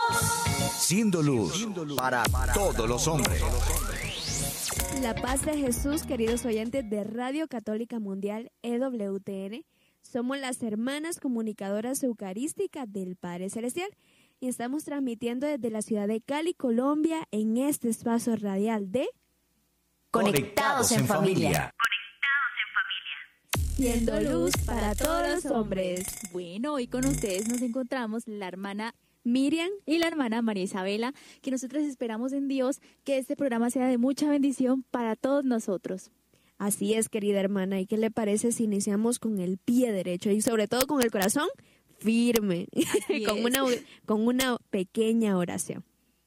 Siendo luz para todos los hombres. La paz de Jesús, queridos oyentes de Radio Católica Mundial EWTN. Somos las hermanas comunicadoras eucarísticas del Padre Celestial y estamos transmitiendo desde la ciudad de Cali, Colombia, en este espacio radial de Conectados en Familia. Siendo luz para todos los hombres. Bueno, hoy con ustedes nos encontramos la hermana Miriam y la hermana María Isabela, que nosotros esperamos en Dios que este programa sea de mucha bendición para todos nosotros. Así es, querida hermana. ¿Y qué le parece si iniciamos con el pie derecho y sobre todo con el corazón firme, con una pequeña oración?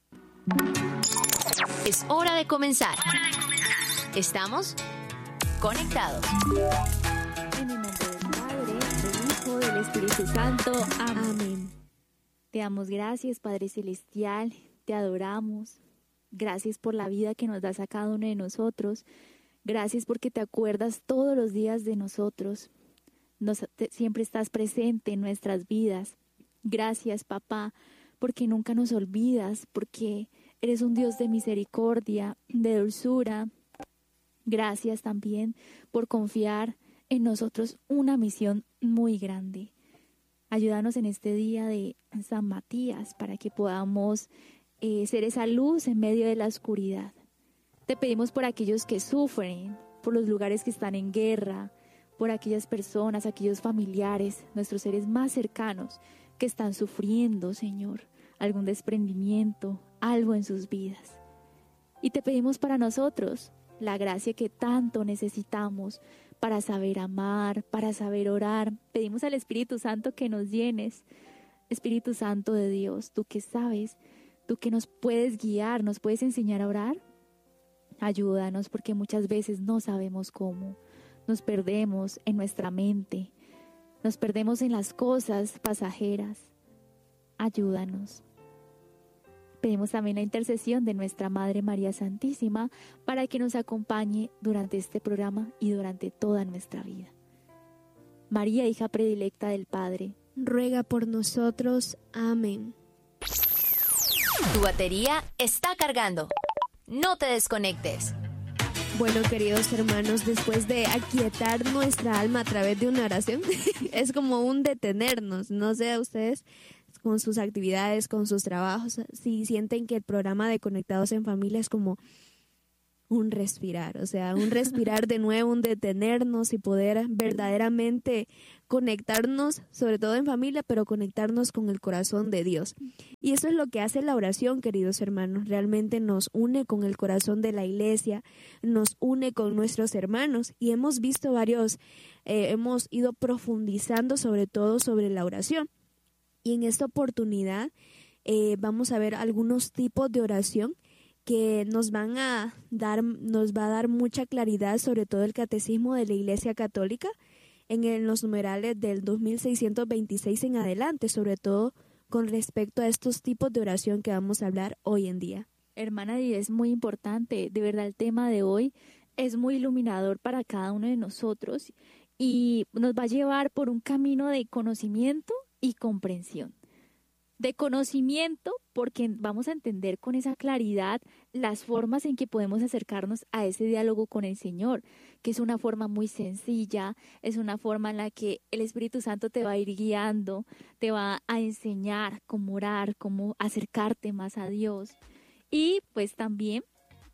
Es hora de comenzar. Estamos conectados. En el nombre del Padre, del Hijo, del Espíritu Santo. Amén. Te damos gracias, Padre Celestial, te adoramos. Gracias por la vida que nos das a cada uno de nosotros. Gracias porque te acuerdas todos los días de nosotros. Siempre estás presente en nuestras vidas. Gracias, Papá, porque nunca nos olvidas, porque eres un Dios de misericordia, de dulzura. Gracias también por confiar en nosotros una misión muy grande. Ayúdanos en este día de San Matías para que podamos ser esa luz en medio de la oscuridad. Te pedimos por aquellos que sufren, por los lugares que están en guerra, por aquellas personas, aquellos familiares, nuestros seres más cercanos que están sufriendo, Señor, algún desprendimiento, algo en sus vidas. Y te pedimos para nosotros la gracia que tanto necesitamos para saber amar, para saber orar. Pedimos al Espíritu Santo que nos llenes. Espíritu Santo de Dios, tú que sabes, tú que nos puedes guiar, nos puedes enseñar a orar. Ayúdanos porque muchas veces no sabemos cómo. Nos perdemos en nuestra mente, nos perdemos en las cosas pasajeras. Ayúdanos. Pedimos también la intercesión de nuestra Madre María Santísima para que nos acompañe durante este programa y durante toda nuestra vida. María, hija predilecta del Padre, ruega por nosotros. Amén. Tu batería está cargando. No te desconectes. Bueno, queridos hermanos, después de aquietar nuestra alma a través de una oración, es como un detenernos. No sé a ustedes, con sus actividades, con sus trabajos, si sienten que el programa de Conectados en Familia es como un respirar, o sea, un respirar de nuevo, un detenernos y poder verdaderamente conectarnos, sobre todo en familia, pero conectarnos con el corazón de Dios. Y eso es lo que hace la oración, queridos hermanos, realmente nos une con el corazón de la iglesia, nos une con nuestros hermanos y hemos visto hemos ido profundizando sobre todo sobre la oración. Y en esta oportunidad vamos a ver algunos tipos de oración que nos va a dar mucha claridad, sobre todo el catecismo de la Iglesia Católica, en los numerales del 2626 en adelante, sobre todo con respecto a estos tipos de oración que vamos a hablar hoy en día. Hermana Di, es muy importante, de verdad el tema de hoy es muy iluminador para cada uno de nosotros y nos va a llevar por un camino de conocimiento y comprensión. De conocimiento, porque vamos a entender con esa claridad las formas en que podemos acercarnos a ese diálogo con el Señor, que es una forma muy sencilla, es una forma en la que el Espíritu Santo te va a ir guiando, te va a enseñar cómo orar, cómo acercarte más a Dios. Y pues también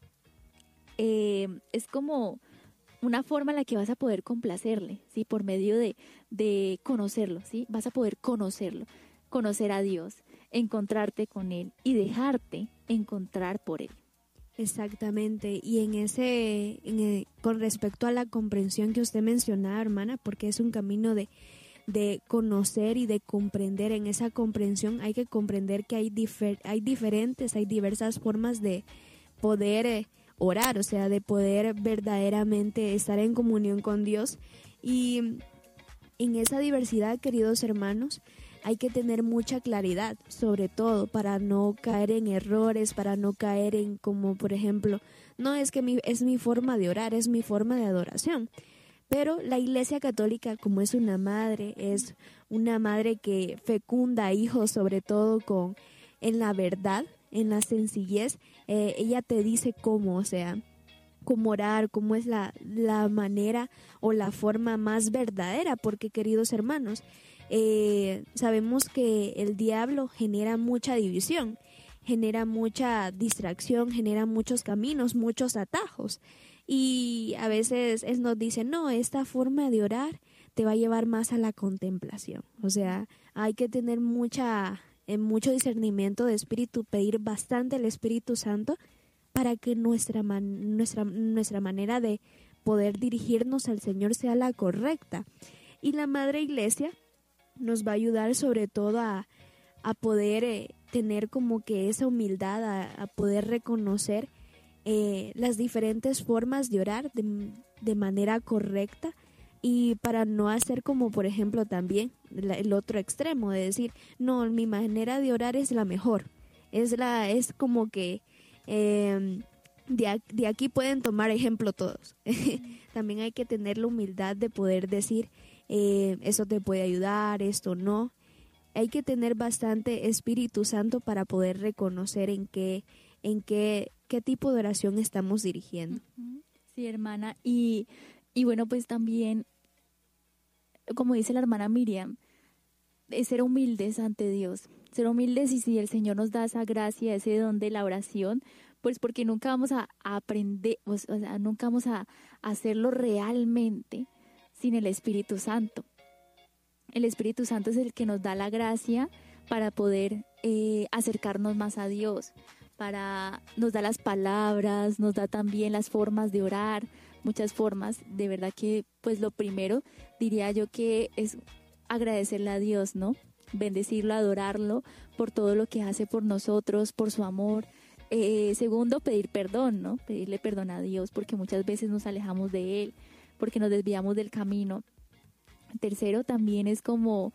es como una forma en la que vas a poder complacerle, ¿sí? Por medio de conocerlo, ¿sí? Vas a poder conocer a Dios, encontrarte con Él y dejarte encontrar por Él. Exactamente, y con respecto a la comprensión que usted mencionaba, hermana, porque es un camino de conocer y de comprender. En esa comprensión hay que comprender que hay diversas formas de poder orar, o sea, de poder verdaderamente estar en comunión con Dios. Y en esa diversidad, queridos hermanos, hay que tener mucha claridad, sobre todo para no caer en errores, para no caer en como, por ejemplo, no es que es mi forma de orar, es mi forma de adoración. Pero la Iglesia Católica, como es una madre que fecunda hijos, sobre todo con en la verdad, en la sencillez, ella te dice cómo, o sea, cómo orar, cómo es la manera o la forma más verdadera, porque queridos hermanos, sabemos que el diablo genera mucha división, genera mucha distracción, genera muchos caminos, muchos atajos, y a veces él nos dice, no, esta forma de orar te va a llevar más a la contemplación, o sea, hay que tener mucho discernimiento de espíritu, pedir bastante al Espíritu Santo para que nuestra manera de poder dirigirnos al Señor sea la correcta. Y la Madre Iglesia nos va a ayudar sobre todo a poder tener como que esa humildad, a poder reconocer las diferentes formas de orar de manera correcta, y para no hacer como por ejemplo también el otro extremo de decir, no, mi manera de orar es la mejor, es como que de aquí pueden tomar ejemplo todos. También hay que tener la humildad de poder decir, eso te puede ayudar, esto no. Hay que tener bastante Espíritu Santo para poder reconocer en qué tipo de oración estamos dirigiendo. Sí, hermana. Y bueno, pues también, como dice la hermana Miriam, es ser humildes ante Dios. Ser humildes, y si el Señor nos da esa gracia, ese don de la oración, pues porque nunca vamos a aprender, o sea, nunca vamos a hacerlo realmente sin el Espíritu Santo. El Espíritu Santo es el que nos da la gracia para poder acercarnos más a Dios, nos da las palabras, nos da también las formas de orar, muchas formas. De verdad que pues lo primero diría yo que es agradecerle a Dios, ¿no? Bendecirlo, adorarlo por todo lo que hace por nosotros, por su amor. Segundo, pedir perdón, ¿no? Pedirle perdón a Dios porque muchas veces nos alejamos de Él, porque nos desviamos del camino. Tercero, también es como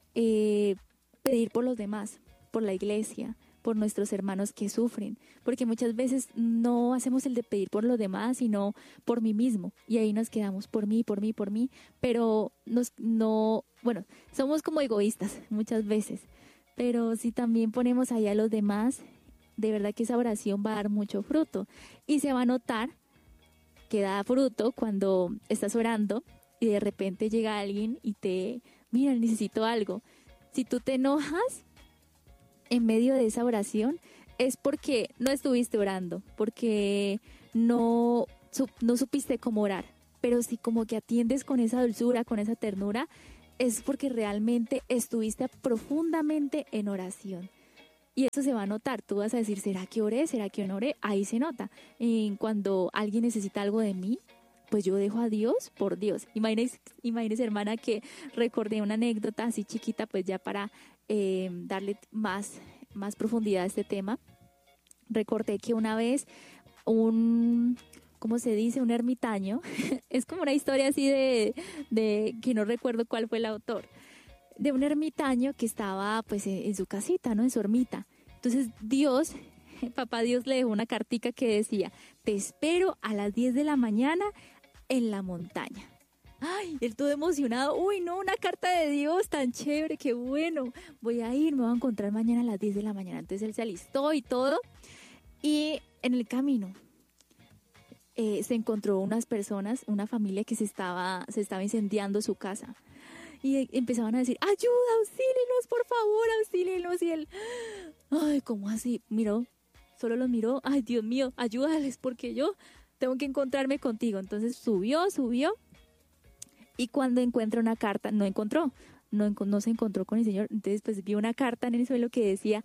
pedir por los demás, por la iglesia, por nuestros hermanos que sufren, porque muchas veces no hacemos el de pedir por los demás, sino por mí mismo, y ahí nos quedamos por mí, pero somos como egoístas muchas veces, pero si también ponemos ahí a los demás, de verdad que esa oración va a dar mucho fruto, y se va a notar que da fruto cuando estás orando y de repente llega alguien y mira, necesito algo. Si tú te enojas en medio de esa oración, es porque no estuviste orando, porque no supiste cómo orar. Pero si como que atiendes con esa dulzura, con esa ternura, es porque realmente estuviste profundamente en oración. Y eso se va a notar. Tú vas a decir, ¿será que oré? ¿Será que no oré? Ahí se nota. Cuando alguien necesita algo de mí, pues yo dejo a Dios por Dios. Imagínese, hermana, que recordé una anécdota así chiquita, pues ya para darle más profundidad a este tema. Recordé que una vez ¿cómo se dice? Un ermitaño, es como una historia así de que no recuerdo cuál fue el autor, de un ermitaño que estaba pues en su casita, ¿no? En su ermita. Entonces Papá Dios le dejó una cartica que decía, te espero a las 10 de la mañana en la montaña. Ay, él todo emocionado, uy, no, una carta de Dios tan chévere, qué bueno, voy a ir, me voy a encontrar mañana a las 10 de la mañana. Entonces él se alistó y todo, y en el camino se encontró unas personas, una familia que se estaba incendiando su casa, y empezaban a decir, ayuda, auxílienos, por favor, auxílienos, y él, ay, ¿cómo así? Solo los miró, ay, Dios mío, ayúdales, porque yo tengo que encontrarme contigo. Entonces subió, y cuando encuentra una carta, no se encontró con el Señor. Entonces pues vio una carta en el suelo que decía,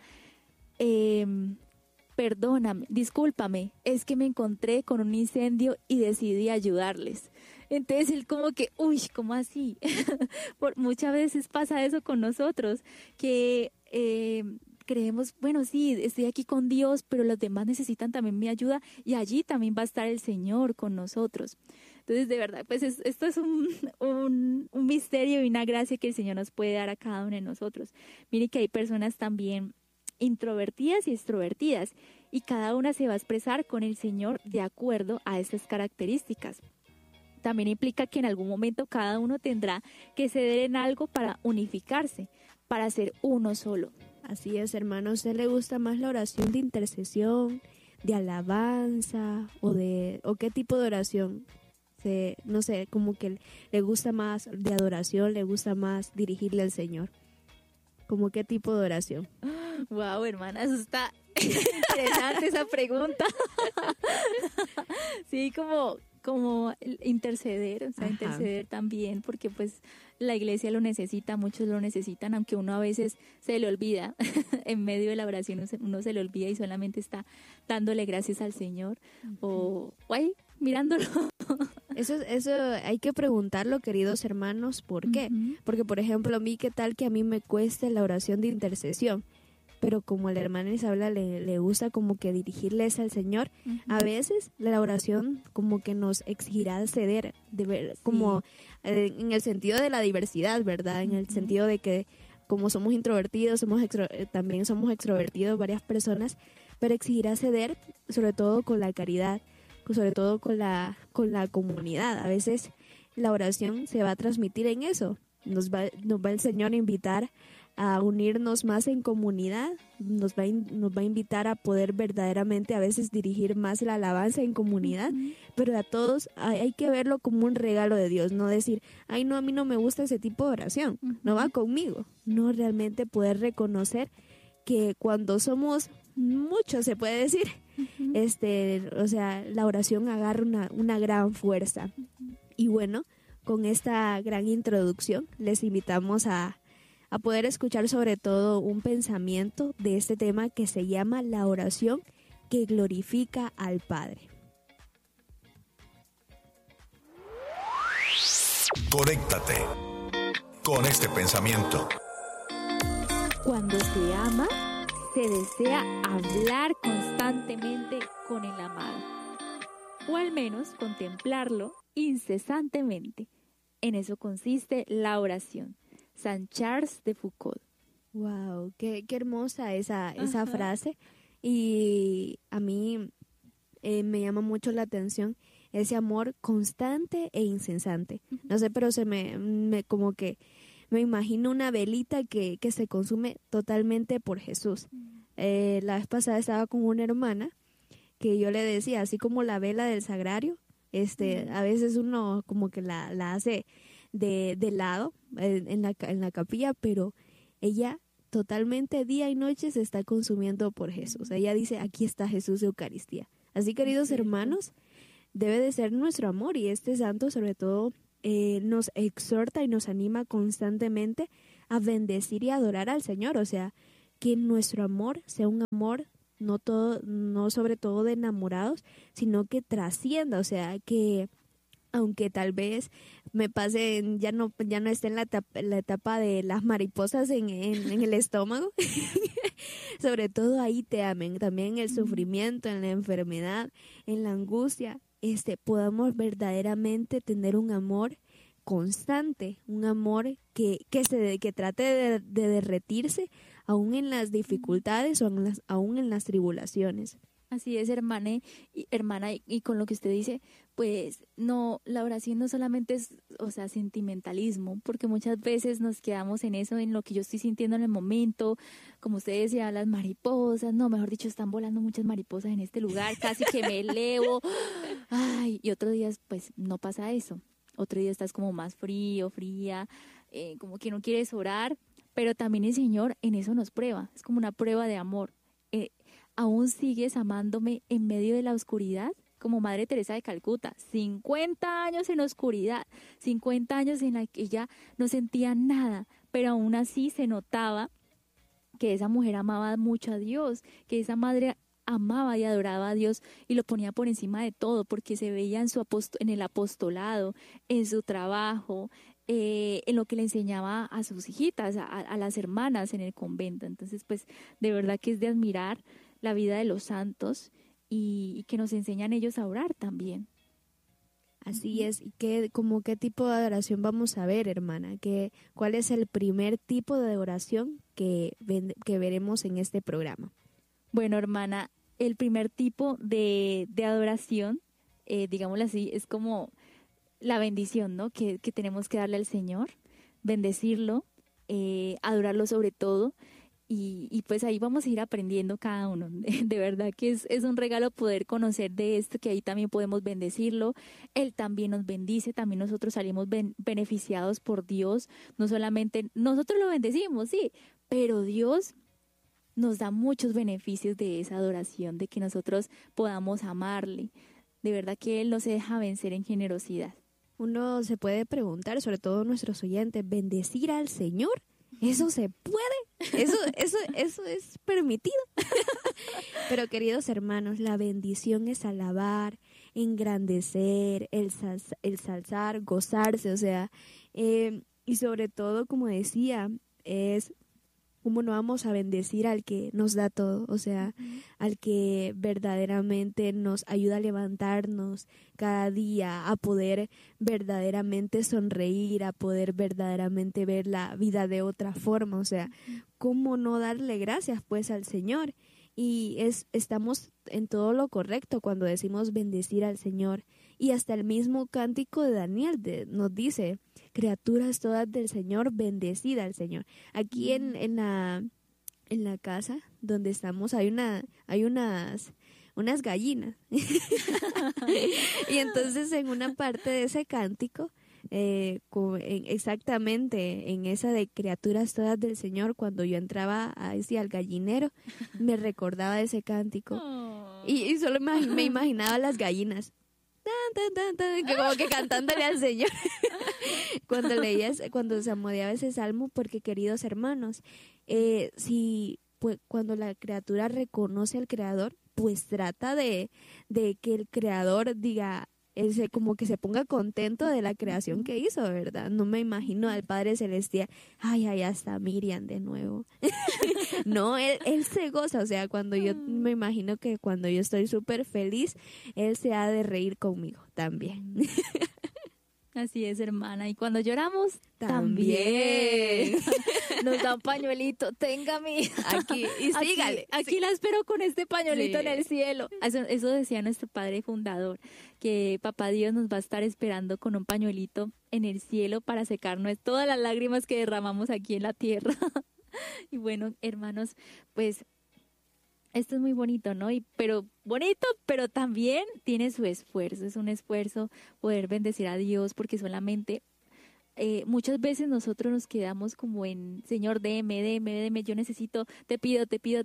perdóname, discúlpame, es que me encontré con un incendio y decidí ayudarles. Entonces él como que, uy, ¿cómo así? Muchas veces pasa eso con nosotros, que creemos, bueno, sí, estoy aquí con Dios, pero los demás necesitan también mi ayuda, y allí también va a estar el Señor con nosotros. Entonces, de verdad, pues esto es un misterio y una gracia que el Señor nos puede dar a cada uno de nosotros. Mire que hay personas también introvertidas y extrovertidas, y cada una se va a expresar con el Señor de acuerdo a estas características. También implica que en algún momento cada uno tendrá que ceder en algo para unificarse, para ser uno solo. Así es, hermano. ¿A usted le gusta más la oración de intercesión, de alabanza o qué tipo de oración? No sé, como que le gusta más de adoración, le gusta más dirigirle al Señor. ¿Cómo qué tipo de oración? Wow, hermana, eso está interesante esa pregunta. Sí, como interceder, o sea, Ajá. interceder también, porque pues la iglesia lo necesita, muchos lo necesitan, aunque uno a veces se le olvida, en medio de la oración uno se le olvida y solamente está dándole gracias al Señor, o ahí, mirándolo. Eso hay que preguntarlo, queridos hermanos, ¿por qué? Ujú. Porque, por ejemplo, a mí, ¿qué tal que a mí me cueste la oración de intercesión? Pero como a la hermana Isabela le gusta como que dirigirles al Señor, a veces la oración como que nos exigirá ceder, como en el sentido de la diversidad, ¿verdad? En el sentido de que como somos introvertidos, también somos extrovertidos varias personas, pero exigirá ceder sobre todo con la caridad, sobre todo con la comunidad. A veces la oración se va a transmitir en eso. Nos va el Señor a invitar a unirnos más en comunidad, nos va a invitar a poder verdaderamente a veces dirigir más la alabanza en comunidad, pero a todos hay que verlo como un regalo de Dios, no decir, ay no, a mí no me gusta ese tipo de oración, no va conmigo, no, realmente poder reconocer que cuando somos muchos, se puede decir, o sea, la oración agarra una gran fuerza. Y bueno, con esta gran introducción les invitamos a poder escuchar sobre todo un pensamiento de este tema que se llama la oración que glorifica al Padre. Conéctate con este pensamiento. Cuando se ama, se desea hablar constantemente con el amado, o al menos contemplarlo incesantemente. En eso consiste la oración. San Charles de Foucauld. Wow, qué hermosa esa frase. Y a mí me llama mucho la atención ese amor constante e incesante. No sé, pero como que me imagino una velita que se consume totalmente por Jesús. La vez pasada estaba con una hermana que yo le decía, así como la vela del sagrario, a veces uno como que la hace de lado en la capilla, pero ella totalmente día y noche se está consumiendo por Jesús. Ella dice, aquí está Jesús de Eucaristía. Así, queridos hermanos, debe de ser nuestro amor, y este santo sobre todo nos exhorta y nos anima constantemente a bendecir y adorar al Señor. O sea, que nuestro amor sea un amor no sobre todo de enamorados, sino que trascienda, o sea, que aunque tal vez me pase, ya no esté en la etapa de las mariposas en el estómago, sobre todo ahí te amen, también en el sufrimiento, en la enfermedad, en la angustia, podamos verdaderamente tener un amor constante, un amor que trate de derretirse aún en las dificultades o aún en las tribulaciones. Así es, hermana, y con lo que usted dice, pues no, la oración no solamente es, o sea, sentimentalismo, porque muchas veces nos quedamos en eso, en lo que yo estoy sintiendo en el momento, como usted decía, las mariposas, no, mejor dicho, están volando muchas mariposas en este lugar, casi que me elevo, ay, y otros días, pues, no pasa eso, otro día estás como más fría, como que no quieres orar, pero también el Señor en eso nos prueba, es como una prueba de amor. ¿Aún sigues amándome en medio de la oscuridad? Como Madre Teresa de Calcuta, 50 años en oscuridad, 50 años en la que ella no sentía nada, pero aún así se notaba que esa mujer amaba mucho a Dios, que esa madre amaba y adoraba a Dios y lo ponía por encima de todo, porque se veía en el apostolado, en su trabajo, en lo que le enseñaba a sus hijitas, a las hermanas en el convento. Entonces, pues, de verdad que es de admirar la vida de los santos y que nos enseñan ellos a orar también. Así es. ¿Y qué tipo de adoración vamos a ver, hermana? ¿Cuál es el primer tipo de oración que veremos en este programa? Bueno, hermana, el primer tipo de adoración, digámoslo así, es como la bendición, ¿no? Que tenemos que darle al Señor, bendecirlo, adorarlo sobre todo. Y pues ahí vamos a ir aprendiendo cada uno. De verdad que es un regalo poder conocer de esto, que ahí también podemos bendecirlo. Él también nos bendice, también nosotros salimos beneficiados por Dios. No solamente nosotros lo bendecimos, sí, pero Dios nos da muchos beneficios de esa adoración, de que nosotros podamos amarle. De verdad que Él no se deja vencer en generosidad. Uno se puede preguntar, sobre todo nuestros oyentes, ¿bendecir al Señor? ¿Eso se puede? ¿Eso es permitido? Pero queridos hermanos, la bendición es alabar, engrandecer, el salzar, gozarse, o sea, y sobre todo, como decía, es cómo no vamos a bendecir al que nos da todo, o sea, al que verdaderamente nos ayuda a levantarnos cada día, a poder verdaderamente sonreír, a poder verdaderamente ver la vida de otra forma, o sea, cómo no darle gracias pues al Señor. Y estamos en todo lo correcto cuando decimos bendecir al Señor. Y hasta el mismo cántico de Daniel nos dice, criaturas todas del Señor, bendecida al Señor. Aquí en la casa donde estamos hay unas gallinas. Y entonces en una parte de ese cántico, exactamente en esa de criaturas todas del Señor, cuando yo entraba al gallinero, me recordaba de ese cántico. Y solo me imaginaba las gallinas. Tan, tan, que como que cantándole al Señor cuando se amodeaba ese salmo, porque queridos hermanos, pues cuando la criatura reconoce al Creador, pues trata de que el Creador diga, como que se ponga contento de la creación que hizo, ¿verdad? No me imagino al Padre Celestial, ay, hasta Miriam de nuevo. No, él se goza, o sea, cuando yo me imagino que cuando yo estoy súper feliz, Él se ha de reír conmigo también. Así es, hermana. Y cuando lloramos, también. Nos da un pañuelito. Tenga mi aquí y sígale. Aquí la espero con este pañuelito en el cielo. Eso decía nuestro padre fundador, que papá Dios nos va a estar esperando con un pañuelito en el cielo para secarnos todas las lágrimas que derramamos aquí en la tierra. Y bueno, hermanos, pues esto es muy bonito, ¿no? Pero también tiene su esfuerzo. Es un esfuerzo poder bendecir a Dios, porque solamente muchas veces nosotros nos quedamos como en, Señor, deme, yo necesito, te pido,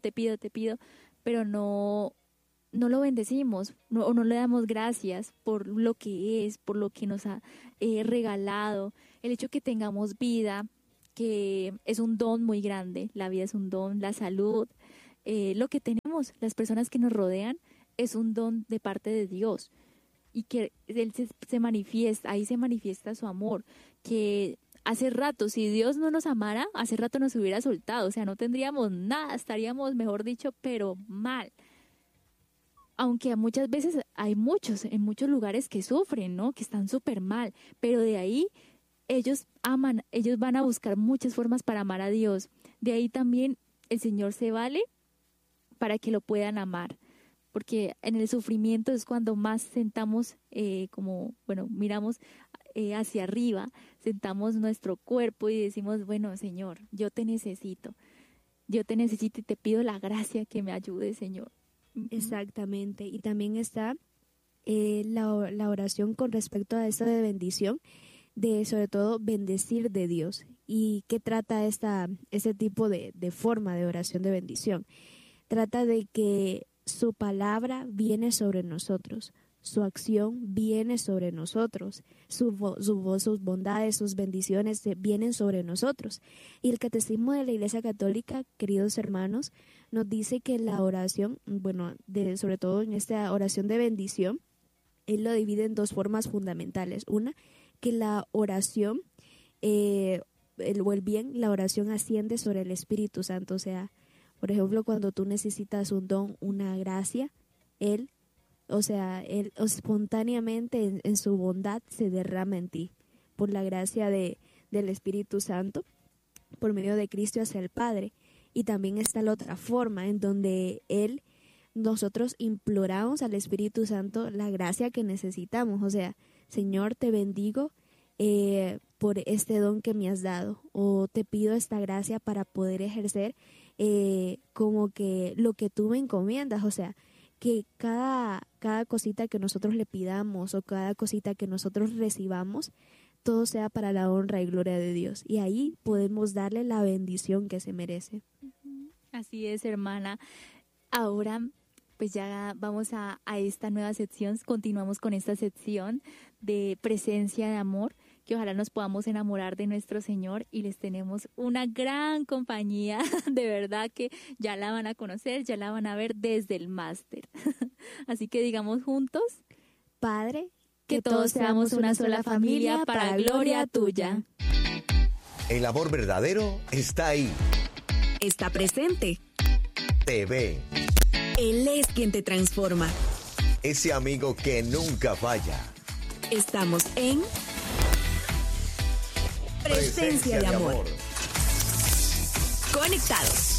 pero no lo bendecimos, o no le damos gracias por lo que es, por lo que nos ha regalado, el hecho que tengamos vida, que es un don muy grande. La vida es un don, la salud, lo que tenemos, las personas que nos rodean, es un don de parte de Dios, y que Él se manifiesta, ahí se manifiesta su amor, que hace rato, si Dios no nos amara, hace rato nos hubiera soltado, o sea, no tendríamos nada, estaríamos, mejor dicho, pero mal. Aunque muchas veces en muchos lugares que sufren, ¿no? Que están súper mal, pero de ahí ellos aman, ellos van a buscar muchas formas para amar a Dios. De ahí también el Señor se vale para que lo puedan amar, porque en el sufrimiento es cuando más sentamos, miramos hacia arriba, sentamos nuestro cuerpo y decimos, bueno, Señor, yo te necesito y te pido la gracia que me ayude, Señor. Exactamente, y también está la oración con respecto a esto de bendición, de sobre todo bendecir de Dios. ¿Y qué trata ese tipo de forma de oración de bendición? Trata de que su palabra viene sobre nosotros, su acción viene sobre nosotros, su voz, sus bondades, sus bendiciones vienen sobre nosotros. Y el Catecismo de la Iglesia Católica, queridos hermanos, nos dice que la oración, sobre todo en esta oración de bendición, él lo divide en dos formas fundamentales. Una, que la oración, la oración asciende sobre el Espíritu Santo. O sea, por ejemplo, cuando tú necesitas un don, una gracia, Él espontáneamente en su bondad se derrama en ti, por la gracia del Espíritu Santo, por medio de Cristo hacia el Padre. Y también está la otra forma, en donde nosotros imploramos al Espíritu Santo la gracia que necesitamos. O sea, Señor, te bendigo por este don que me has dado, o te pido esta gracia para poder ejercer como que lo que tú me encomiendas, o sea, que cada cosita que nosotros le pidamos o cada cosita que nosotros recibamos, todo sea para la honra y gloria de Dios. Y ahí podemos darle la bendición que se merece. Así es, hermana. Ahora, pues ya vamos a esta nueva sección. Continuamos con esta sección de presencia de amor, que ojalá nos podamos enamorar de nuestro Señor, y les tenemos una gran compañía, de verdad que ya la van a conocer, ya la van a ver desde el máster. Así que digamos juntos: Padre, que todos seamos una sola familia para gloria tuya. El amor verdadero está ahí. Está presente. Te ve. Él es quien te transforma. Ese amigo que nunca falla. Estamos en Presencia de Amor. Conectados.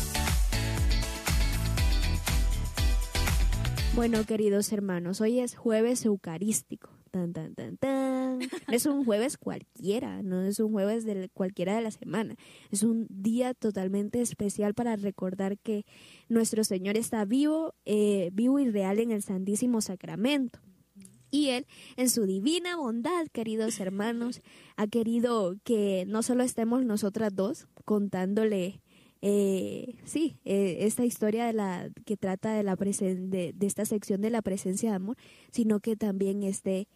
Bueno, queridos hermanos, hoy es jueves eucarístico. Tan, tan, tan, tan. No es un jueves cualquiera, no es un jueves de cualquiera de la semana. Es un día totalmente especial para recordar que nuestro Señor está vivo y real en el Santísimo Sacramento. Y Él, en su divina bondad, queridos hermanos, ha querido que no solo estemos nosotras dos contándole esta historia que trata de esta sección de la presencia de amor, sino que también esté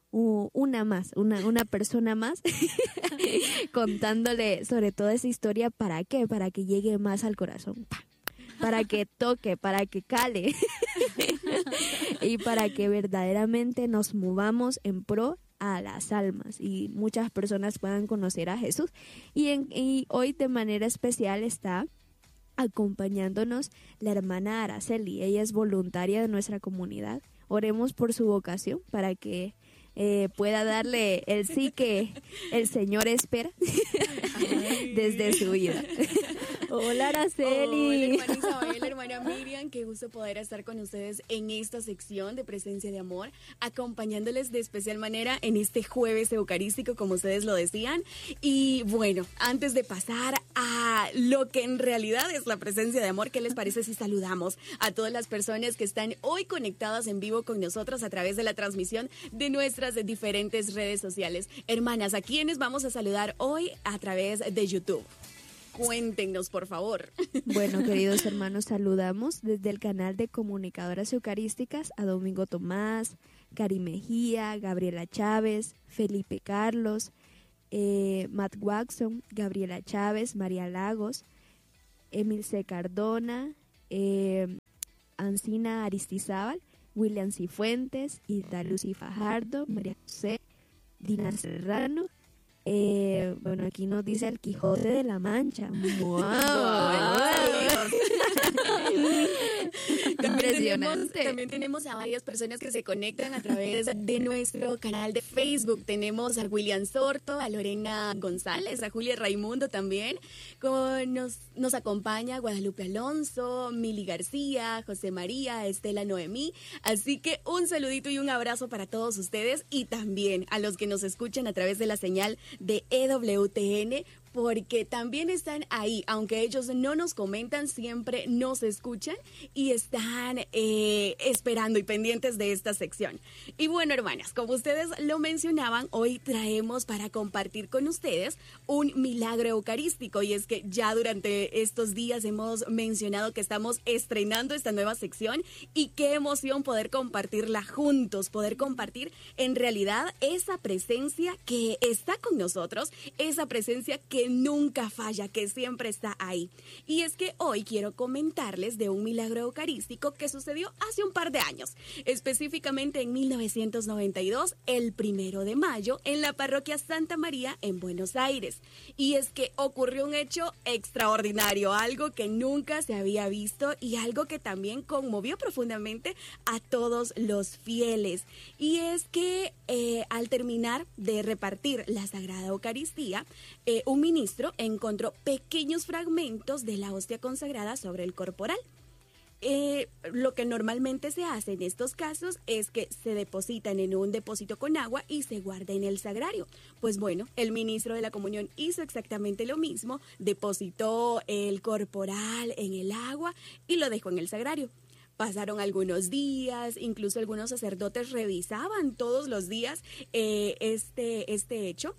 una persona más contándole sobre toda esa historia. ¿Para qué? Para que llegue más al corazón, para que toque, para que cale y para que verdaderamente nos movamos en pro a las almas y muchas personas puedan conocer a Jesús. Y hoy de manera especial está acompañándonos la hermana Araceli. Ella es voluntaria de nuestra comunidad. Oremos por su vocación para que pueda darle el sí que el Señor espera desde su vida. Hola, Araceli. Hola, hermana Isabel, hermana Miriam, qué gusto poder estar con ustedes en esta sección de Presencia de Amor, acompañándoles de especial manera en este jueves eucarístico, como ustedes lo decían. Y bueno, antes de pasar a lo que en realidad es la presencia de amor, ¿qué les parece si saludamos a todas las personas que están hoy conectadas en vivo con nosotros a través de la transmisión de nuestras diferentes redes sociales? Hermanas, ¿a quiénes vamos a saludar hoy a través de YouTube? Cuéntenos, por favor. Bueno, queridos hermanos, saludamos desde el canal de Comunicadoras Eucarísticas a Domingo Tomás, Cari Mejía, Gabriela Chávez, Felipe Carlos, Matt Watson, Gabriela Chávez, María Lagos, Emilce Cardona, Ancina Aristizábal, William Cifuentes, Ita Lucy Fajardo, María José, Dina Serrano. Bueno, aquí nos dice el Quijote de la Mancha. ¡Wow! También tenemos a varias personas que se conectan a través de nuestro canal de Facebook. Tenemos a William Sorto, a Lorena González, a Julia Raimundo también. Nos acompaña Guadalupe Alonso, Mili García, José María, Estela Noemí. Así que un saludito y un abrazo para todos ustedes y también a los que nos escuchan a través de la señal de EWTN, porque también están ahí, aunque ellos no nos comentan, siempre nos escuchan y están esperando y pendientes de esta sección. Y bueno, hermanas, como ustedes lo mencionaban, hoy traemos para compartir con ustedes un milagro eucarístico, y es que ya durante estos días hemos mencionado que estamos estrenando esta nueva sección y qué emoción poder compartirla juntos, poder compartir en realidad esa presencia que está con nosotros, esa presencia que nunca falla, que siempre está ahí. Y es que hoy quiero comentarles de un milagro eucarístico que sucedió hace un par de años, específicamente en 1992, el 1 de mayo, en la parroquia Santa María en Buenos Aires. Y es que ocurrió un hecho extraordinario, algo que nunca se había visto y algo que también conmovió profundamente a todos los fieles. Y es que al terminar de repartir la Sagrada Eucaristía, un ministro encontró pequeños fragmentos de la hostia consagrada sobre el corporal. lo que normalmente se hace en estos casos es que se depositan en un depósito con agua y se guarda en el sagrario. Pues bueno, el ministro de la Comunión hizo exactamente lo mismo, depositó el corporal en el agua y lo dejó en el sagrario. Pasaron algunos días, incluso algunos sacerdotes revisaban todos los días este hecho.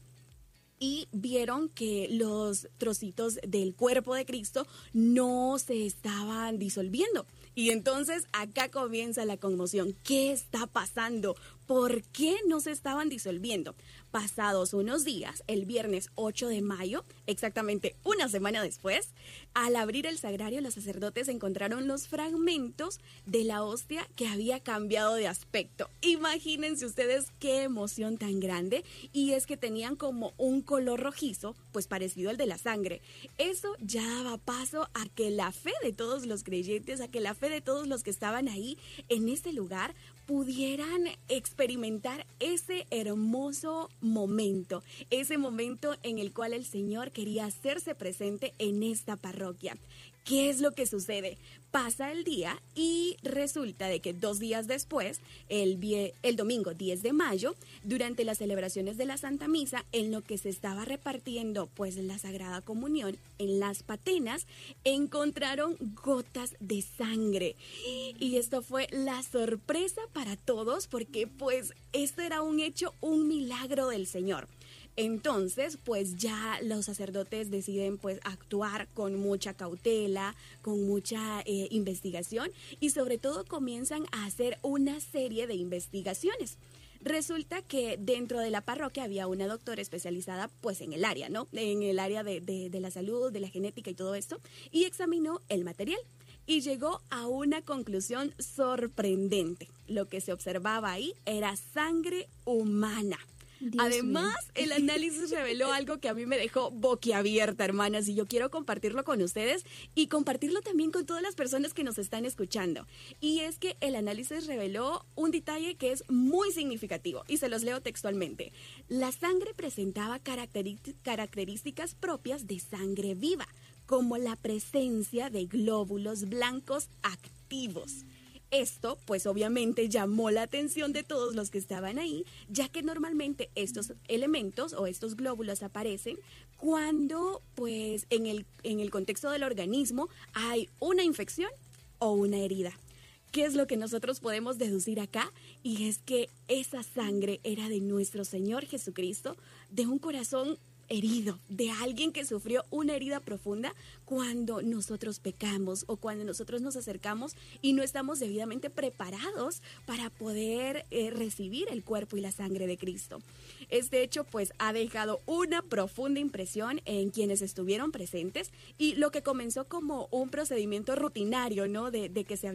Y vieron que los trocitos del cuerpo de Cristo no se estaban disolviendo. Y entonces acá comienza la conmoción. ¿Qué está pasando? ¿Por qué no se estaban disolviendo? Pasados unos días, el viernes 8 de mayo, exactamente una semana después, al abrir el sagrario, los sacerdotes encontraron los fragmentos de la hostia que había cambiado de aspecto. Imagínense ustedes qué emoción tan grande. Y es que tenían como un color rojizo, pues parecido al de la sangre. Eso ya daba paso a que la fe de todos los creyentes, a que la fe de todos los que estaban ahí en ese lugar, pudieran experimentar ese hermoso momento, ese momento en el cual el Señor quería hacerse presente en esta parroquia. ¿Qué es lo que sucede? Pasa el día y resulta de que 2 días después, el domingo 10 de mayo, durante las celebraciones de la Santa Misa, en lo que se estaba repartiendo pues la Sagrada Comunión, en las patenas, encontraron gotas de sangre. Y esto fue la sorpresa para todos porque pues esto era un hecho, un milagro del Señor. Entonces, pues ya los sacerdotes deciden pues actuar con mucha cautela, con mucha investigación y sobre todo comienzan a hacer una serie de investigaciones. Resulta que dentro de la parroquia había una doctora especializada pues en el área, ¿no? En el área de la salud, de la genética y todo esto, y examinó el material. Y llegó a una conclusión sorprendente. Lo que se observaba ahí era sangre humana. Además, el análisis reveló algo que a mí me dejó boquiabierta, hermanas, y yo quiero compartirlo con ustedes y compartirlo también con todas las personas que nos están escuchando. Y es que el análisis reveló un detalle que es muy significativo y se los leo textualmente. La sangre presentaba características propias de sangre viva, como la presencia de glóbulos blancos activos. Esto, pues obviamente llamó la atención de todos los que estaban ahí, ya que normalmente estos elementos o estos glóbulos aparecen cuando, pues, en el contexto del organismo hay una infección o una herida. ¿Qué es lo que nosotros podemos deducir acá? Y es que esa sangre era de nuestro Señor Jesucristo, de un corazón herido, de alguien que sufrió una herida profunda cuando nosotros pecamos o cuando nosotros nos acercamos y no estamos debidamente preparados para poder recibir el cuerpo y la sangre de Cristo. Este hecho pues ha dejado una profunda impresión en quienes estuvieron presentes y lo que comenzó como un procedimiento rutinario, ¿no? De que se había